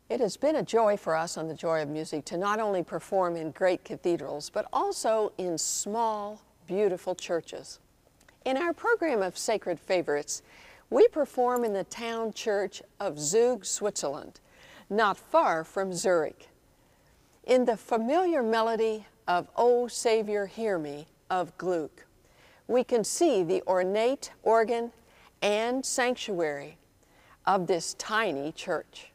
It has been a joy for us on The Joy of Music to not only perform in great cathedrals, but also in small, beautiful churches. In our program of Sacred Favorites, we perform in the town church of Zug, Switzerland, not far from Zurich. In the familiar melody of O Savior, Hear Me of Gluck, we can see the ornate organ and sanctuary of this tiny church.